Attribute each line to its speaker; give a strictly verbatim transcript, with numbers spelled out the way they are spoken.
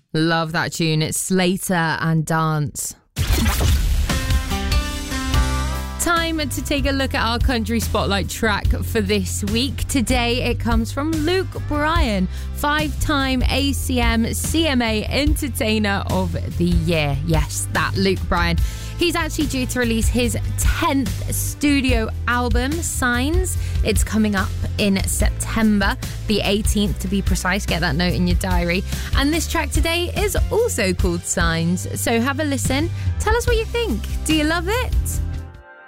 Speaker 1: Love that tune. It's Slater and Dance. Time to take a look at our country spotlight track for this week. Today it comes from Luke Bryan, five-time A C M C M A Entertainer of the Year. Yes, that Luke Bryan. He's actually due to release his tenth studio album, Signs. It's coming up in September, the eighteenth to be precise. Get that note in your diary. And this track today is also called Signs. So have a listen. Tell us what you think. Do you love it?